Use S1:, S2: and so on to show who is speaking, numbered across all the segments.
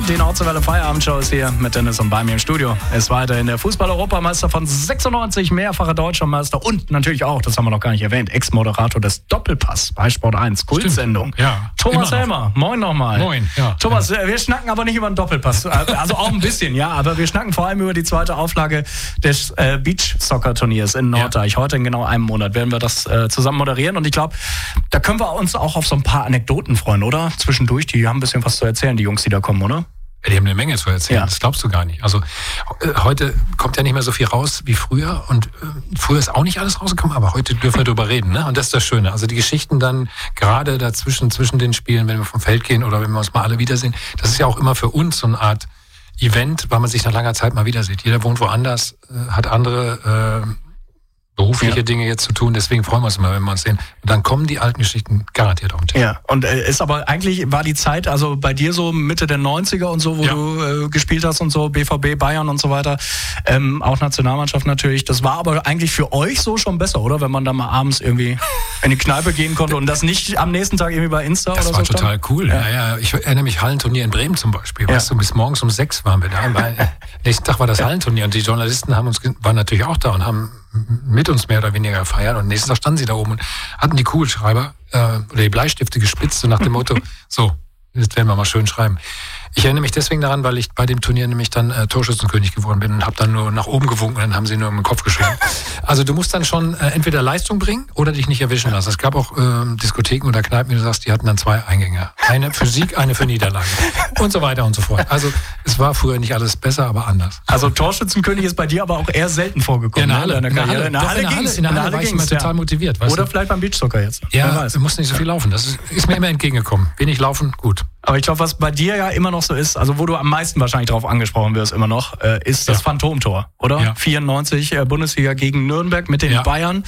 S1: Die Nordwelle Feierabendshow ist hier mit Dennis und bei mir im Studio. Ist weiterhin der Fußball-Europameister von 96, mehrfacher Deutscher Meister und natürlich auch, das haben wir noch gar nicht erwähnt, Ex-Moderator des Doppelpass bei Sport 1, Kultsendung.
S2: Ja,
S1: Thomas Helmer, moin nochmal.
S2: Moin, ja.
S1: Thomas, wir schnacken aber nicht über den Doppelpass, also auch ein bisschen, ja, aber wir schnacken vor allem über die zweite Auflage des Beach-Soccer-Turniers in Norddeich. Heute in genau einem Monat werden wir das zusammen moderieren und ich glaube, da können wir uns auch auf so ein paar Anekdoten freuen, oder? Zwischendurch, die haben ein bisschen was zu erzählen, die Jungs, die da kommen, oder?
S2: Die haben eine Menge zu erzählen, Das glaubst du gar nicht. Also heute kommt ja nicht mehr so viel raus wie früher und früher ist auch nicht alles rausgekommen, aber heute dürfen wir drüber reden, ne? Und das ist das Schöne. Also die Geschichten dann gerade dazwischen, zwischen den Spielen, wenn wir vom Feld gehen oder wenn wir uns mal alle wiedersehen, das ist ja auch immer für uns so eine Art Event, weil man sich nach langer Zeit mal wieder sieht. Jeder wohnt woanders, hat andere berufliche Dinge jetzt zu tun, deswegen freuen wir uns immer, wenn wir uns sehen. Und dann kommen die alten Geschichten garantiert auf den Tisch.
S1: Ja, und ist aber eigentlich war die Zeit, also bei dir so Mitte der 90er und so, wo du gespielt hast und so, BVB, Bayern und so weiter, auch Nationalmannschaft natürlich, das war aber eigentlich für euch so schon besser, oder? Wenn man da mal abends irgendwie in die Kneipe gehen konnte und das nicht am nächsten Tag irgendwie bei Insta
S2: das
S1: oder so
S2: war total cool. Ja. Ich erinnere mich, Hallenturnier in Bremen zum Beispiel. Weißt du, bis morgens um 6 waren wir da. Nächsten Tag war das Hallenturnier und die Journalisten waren natürlich auch da und haben mit uns mehr oder weniger gefeiert und nächsten Tag standen sie da oben und hatten die Kugelschreiber oder die Bleistifte gespitzt, so nach dem Motto, so, jetzt werden wir mal schön schreiben. Ich erinnere mich deswegen daran, weil ich bei dem Turnier nämlich dann Torschützenkönig geworden bin und habe dann nur nach oben gewunken und dann haben sie nur im Kopf geschlagen. Also du musst dann schon entweder Leistung bringen oder dich nicht erwischen lassen. Es gab auch Diskotheken oder Kneipen, wie du sagst, die hatten dann 2 Eingänge. Eine für Sieg, eine für Niederlage und so weiter und so fort. Also es war früher nicht alles besser, aber anders.
S1: Also Torschützenkönig ist bei dir aber auch eher selten vorgekommen.
S2: Ja, in der Halle.
S1: In der Halle
S2: war ich immer total motiviert.
S1: Oder vielleicht beim Beachsoccer jetzt.
S2: Ja, du musst nicht so viel laufen. Das ist mir immer entgegengekommen. Wenig laufen, gut.
S1: Aber ich glaube, was bei dir ja immer noch so ist, also wo du am meisten wahrscheinlich drauf angesprochen wirst immer noch, ist das Phantomtor, oder? Ja. 94 Bundesliga gegen Nürnberg mit den Bayern.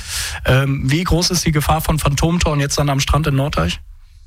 S1: Wie groß ist die Gefahr von Phantomtor und jetzt dann am Strand in Norddeich?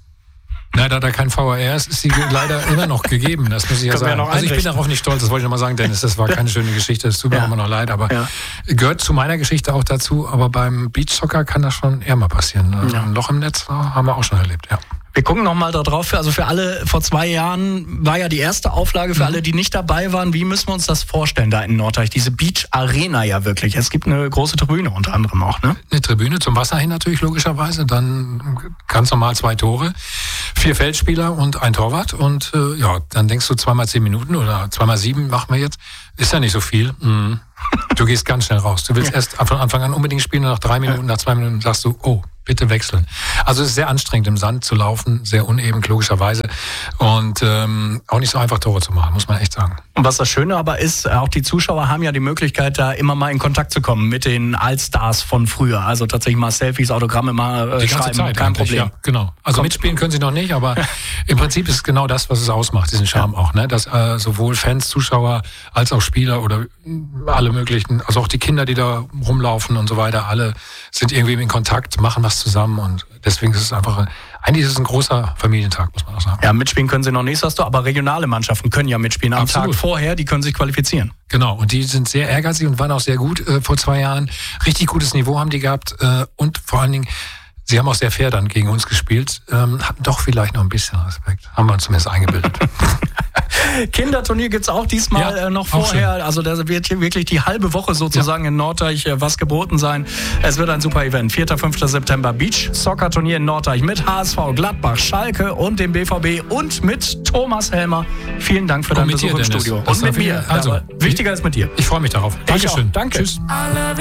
S2: Na, da kein VAR ist, ist sie leider immer noch gegeben, das muss ich ja sagen. Also ich bin darauf nicht stolz, das wollte ich nochmal sagen, Dennis, das war keine schöne Geschichte, das tut mir immer noch leid, aber gehört zu meiner Geschichte auch dazu, aber beim Beachsoccer kann das schon eher mal passieren. Ein Loch im Netz haben wir auch schon erlebt, Wir gucken nochmal da drauf. Also für alle, vor 2 Jahren war ja die erste Auflage für alle, die nicht dabei waren. Wie müssen wir uns das vorstellen da in Norddeich? Diese Beach Arena ja wirklich. Es gibt eine große Tribüne unter anderem auch, ne? Eine Tribüne zum Wasser hin natürlich logischerweise. Dann ganz normal 2 Tore, 4 Feldspieler und 1 Torwart. Und dann denkst du 2x10 Minuten oder 2x7 machen wir jetzt. Ist ja nicht so viel. Du gehst ganz schnell raus. Du willst erst von Anfang an unbedingt spielen und nach 3 Minuten, nach 2 Minuten sagst du, oh, bitte wechseln. Also es ist sehr anstrengend im Sand zu laufen, sehr uneben logischerweise und auch nicht so einfach Tore zu machen, muss man echt sagen.
S1: Und was das Schöne aber ist, auch die Zuschauer haben ja die Möglichkeit, da immer mal in Kontakt zu kommen mit den Allstars von früher. Also tatsächlich mal Selfies, Autogramme mal
S2: die ganze
S1: schreiben,
S2: Zeit
S1: kein Problem.
S2: Ja, genau. Also mitspielen können sie noch nicht, aber im Prinzip ist es genau das, was es ausmacht, diesen Charme auch, ne? Dass sowohl Fans, Zuschauer als auch Spieler oder alle möglichen, also auch die Kinder, die da rumlaufen und so weiter, alle sind irgendwie in Kontakt, machen was zusammen und deswegen ist es einfach, eigentlich ist es ein großer Familientag, muss man auch sagen.
S1: Ja, mitspielen können sie noch nicht, sagst du, aber regionale Mannschaften können ja mitspielen. Am Tag vorher, die können sich qualifizieren.
S2: Genau, und die sind sehr ehrgeizig und waren auch sehr gut vor 2 Jahren. Richtig gutes Niveau haben die gehabt und vor allen Dingen, sie haben auch sehr fair dann gegen uns gespielt, hatten doch vielleicht noch ein bisschen Respekt, haben wir uns zumindest eingebildet.
S1: Kinderturnier gibt's auch diesmal noch vorher. Also da wird hier wirklich die halbe Woche sozusagen in Norddeich was geboten sein. Es wird ein super Event. 4. 5. September Beach Soccer Turnier in Norddeich mit HSV, Gladbach, Schalke und dem BVB und mit Thomas Helmer. Vielen Dank für deinen Besuch im Studio. Und mit mir.
S2: Also,
S1: wichtiger ist mit dir.
S2: Ich freue mich darauf. Dankeschön.
S1: Danke.
S2: Tschüss.